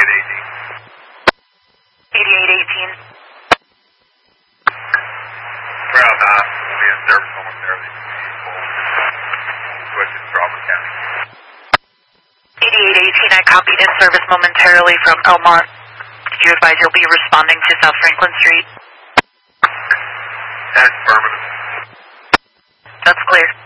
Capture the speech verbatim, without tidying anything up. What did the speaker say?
eighty-eight eighteen. eighty-eight eighteen. Brown Hospital will be in service momentarily. Switch to Crawford County. eighty-eight eighteen, I copied in service momentarily from Elmont. Did you advise you'll be responding to South Franklin Street? That's affirmative. That's clear.